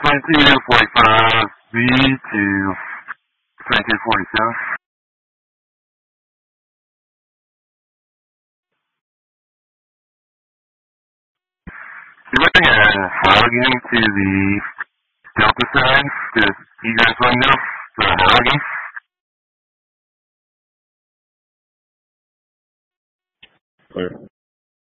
2245V to 2247. You're running a Halligan to the Delta side. Does you guys want to know the Halligan? Clear.